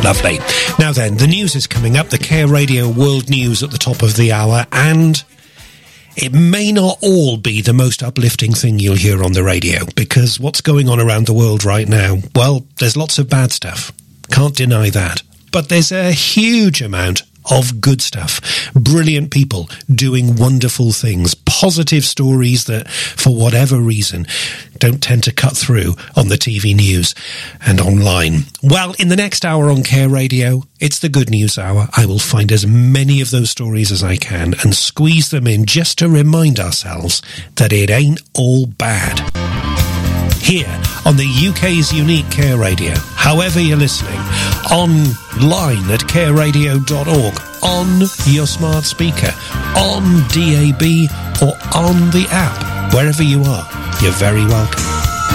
Lovely. Now then, the news is coming up, the Care Radio World News at the top of the hour, and it may not all be the most uplifting thing you'll hear on the radio, because what's going on around the world right now, well, there's lots of bad stuff. Can't deny that. But there's a huge amount of good stuff. Brilliant people doing wonderful things. Positive stories that, for whatever reason, don't tend to cut through on the TV news and online. Well, in the next hour on Care Radio, it's the Good News Hour. I will find as many of those stories as I can and squeeze them in just to remind ourselves that it ain't all bad. Here on the UK's unique Care Radio, however you're listening, online at careradio.org, on your smart speaker, on DAB, or on the app, wherever you are, you're very welcome.